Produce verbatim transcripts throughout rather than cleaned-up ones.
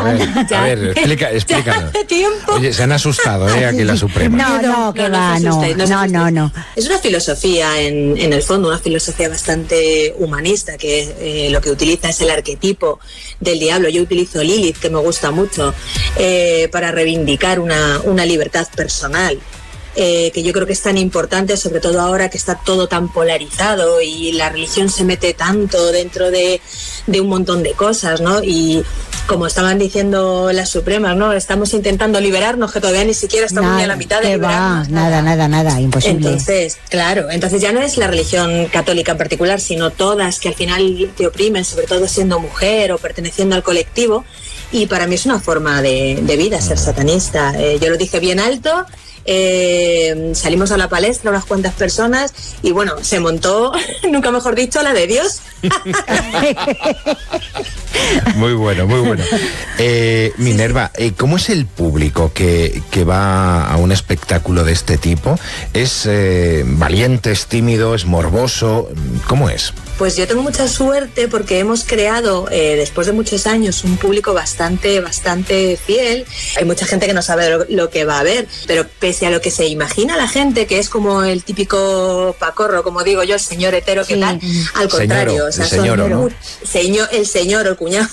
a ver, a ver, explica, explícanos. Oye, se han asustado, ¿eh? Aquí la Suprema. No, no, que va, no, no, no, no. Es una filosofía, en, en el fondo, una filosofía bastante humanista, que eh, lo que utiliza es el arquetipo del diablo. Yo utilizo Lilith, que me gusta mucho, eh, para reivindicar una, una libertad personal. Eh, que yo creo que es tan importante, sobre todo ahora que está todo tan polarizado y la religión se mete tanto dentro de, de un montón de cosas, ¿no? Y como estaban diciendo las Supremas, ¿no? Estamos intentando liberarnos, que todavía ni siquiera estamos Nada, ni a la mitad de que liberarnos. va, nada, nada, nada, imposible. Entonces, claro, entonces ya no es la religión católica en particular, sino todas que al final te oprimen, sobre todo siendo mujer o perteneciendo al colectivo. Y para mí es una forma de, de vida ser satanista. Eh, yo lo dije bien alto. Eh, salimos a la palestra unas cuantas personas y bueno, se montó, nunca mejor dicho, la de Dios. Muy bueno, muy bueno. Eh, Minerva, eh, ¿cómo es el público que, que va a un espectáculo de este tipo? ¿Es eh, valiente, es tímido, es morboso? ¿Cómo es? Pues yo tengo mucha suerte porque hemos creado, eh, después de muchos años, un público bastante, bastante fiel. Hay mucha gente que no sabe lo, lo que va a ver, pero pese a lo que se imagina la gente, que es como el típico pacorro, como digo yo, el señor hetero, ¿qué sí. tal? Al contrario, Señoro, o sea, el señor, son, ¿no? señor, el señor o el cuñado.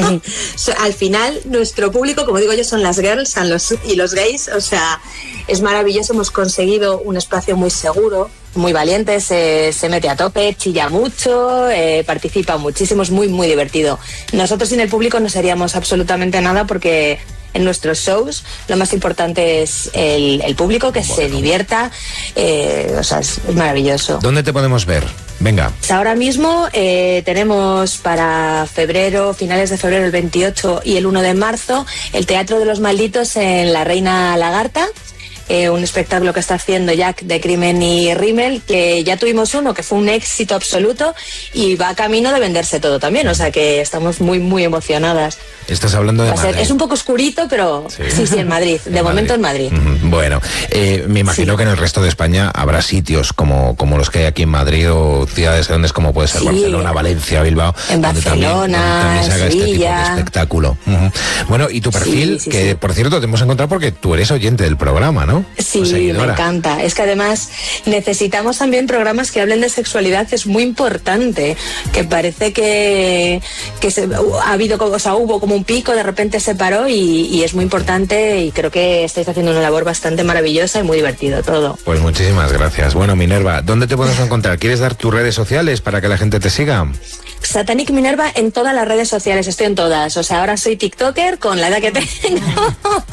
Al final, nuestro público, como digo yo, son las girls son los, y los gays, o sea, es maravilloso. Hemos conseguido un espacio muy seguro, muy valiente, se, se mete a tope, chilla mucho, eh, participa muchísimo, es muy, muy divertido. Nosotros sin el público no seríamos absolutamente nada porque en nuestros shows lo más importante es el, el público, que bueno. se divierta, eh, o sea, es, es maravilloso. ¿Dónde te podemos ver? Venga. Pues ahora mismo eh, tenemos para febrero, finales de febrero, el veintiocho y el uno de marzo, el Teatro de los Malditos en La Reina Lagarta. Eh, un espectáculo que está haciendo Jack de Crimen y Rimmel, que ya tuvimos uno que fue un éxito absoluto y va camino de venderse todo también, o sea que estamos muy muy emocionadas. Estás hablando de ser, Madrid. Es un poco oscurito, pero sí, sí, sí en Madrid, de en momento Madrid. en Madrid. Bueno, eh, me imagino sí. que en el resto de España habrá sitios como, como los que hay aquí en Madrid o ciudades grandes como puede ser sí. Barcelona, Valencia, Bilbao. En donde Barcelona, también, donde también se haga Sevilla. Este tipo de espectáculo. Uh-huh. Bueno, y tu perfil, sí, sí, que sí. por cierto te hemos encontrado porque tú eres oyente del programa, ¿no? Sí, me encanta. Es que además necesitamos también programas que hablen de sexualidad, es muy importante, que parece que, que se, ha habido, o sea, hubo como un pico, de repente se paró y, y es muy importante y creo que estáis haciendo una labor bastante maravillosa y muy divertido todo. Pues muchísimas gracias. Bueno, Minerva, ¿dónde te podemos encontrar? ¿Quieres dar tus redes sociales para que la gente te siga? Satanic Minerva en todas las redes sociales, estoy en todas, o sea, ahora soy TikToker con la edad que tengo.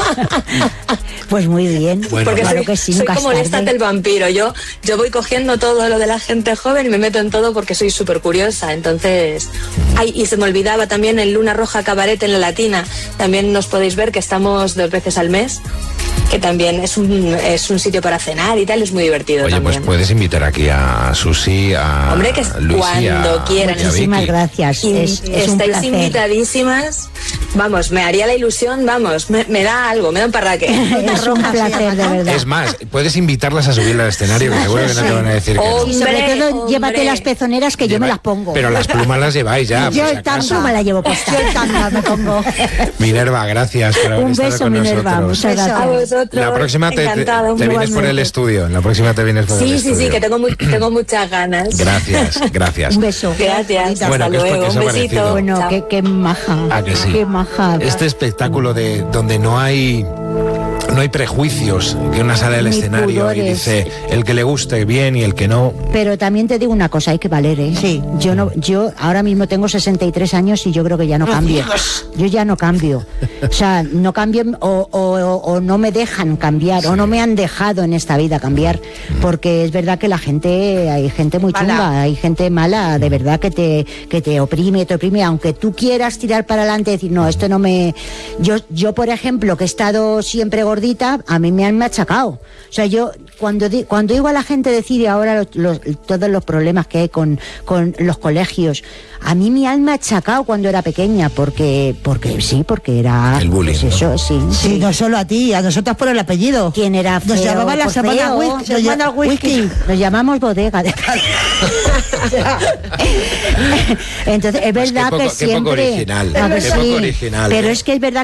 Pues muy bien, bueno, porque claro soy, que sí, soy como Lestat del vampiro, yo, yo voy cogiendo todo lo de la gente joven y me meto en todo porque soy súper curiosa, entonces... Ay, y se me olvidaba también el Luna Roja Cabaret en la Latina, también nos podéis ver que estamos dos veces al mes, que también es un, es un sitio para cenar y tal, es muy divertido. Oye, también. Pues puedes invitar aquí a Susi, a Hombre, que Luis, cuando a, quieran. Muchísimas gracias. Y es, es estáis invitadísimas. Vamos, me haría la ilusión, vamos, me, me da algo, me da un parraque. Es un placer, de verdad. Es más, puedes invitarlas a subir al escenario, que seguro que no te van a decir que no. Y sobre todo, hombre, llévate las pezoneras que Lleva, yo me las pongo. Pero las plumas las lleváis ya. Yo el tanga me la llevo puesta. Yo el tanga me pongo. Minerva, gracias por haber un estado beso, con Minerva, nosotros. Muchas gracias. A vosotros. La próxima te, te, te vienes por el estudio. La próxima te vienes por sí, el sí, estudio. Sí, sí, que tengo, muy, tengo muchas ganas. Gracias, gracias. Un beso. Gracias. Bueno, hasta ¿qué luego. es, un besito. Bueno, qué, qué maja. ¿A que sí? Qué maja. Este espectáculo de donde no hay... No hay prejuicios, que una sale al escenario pudores. Y dice el que le guste bien y el que no. Pero también te digo una cosa, hay que valer, ¿eh? Sí. Yo no, yo ahora mismo tengo sesenta y tres años y yo creo que ya no cambio. Yo ya no cambio. O sea, no cambio o, o, o, o no me dejan cambiar, sí. o no me han dejado en esta vida cambiar, mm. porque es verdad que la gente, hay gente muy mala. chunga, hay gente mala, de verdad que te, que te oprime, te oprime, aunque tú quieras tirar para adelante y decir, no, esto no me... Yo, yo por ejemplo, que he estado siempre gordita, a mí me han machacado. O sea, yo cuando di, cuando digo a la gente decir ahora los, los, todos los problemas que hay con, con los colegios, a mí me han machacado cuando era pequeña, porque porque sí, porque era... El bullying, pues eso, ¿no? sí, sí. Sí, no solo a ti, a nosotras por el apellido. ¿Quién era feo? Nos llamaban la semana whisky. Nos, llama whisky. whisky. Nos llamamos bodega. De... Entonces, es verdad pues qué poco, que siempre... Qué poco original, A ver, qué sí, poco original. Pero ¿eh? es que es verdad